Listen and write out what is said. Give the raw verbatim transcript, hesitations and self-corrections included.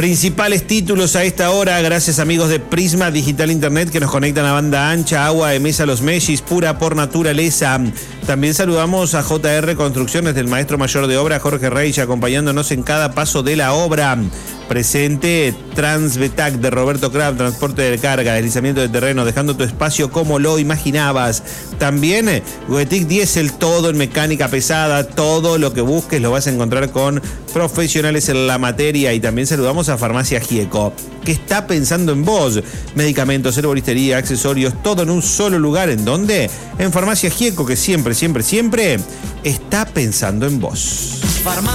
Principales títulos a esta hora, gracias amigos de Prisma Digital Internet que nos conectan a banda ancha, agua de mesa Los Mellis, pura por naturaleza. También saludamos a J R Construcciones del maestro mayor de obra Jorge Reich, acompañándonos en cada paso de la obra. Presente Transvetac de Roberto Kraft, transporte de carga, deslizamiento de terreno, dejando tu espacio como lo imaginabas. También Goetic Diesel, todo en mecánica pesada, todo lo que busques lo vas a encontrar con profesionales en la materia. Y también saludamos a Farmacia Gieco, que está pensando en vos. Medicamentos, herboristería, accesorios, todo en un solo lugar. ¿En dónde? En Farmacia Gieco, que siempre, siempre, siempre está pensando en vos.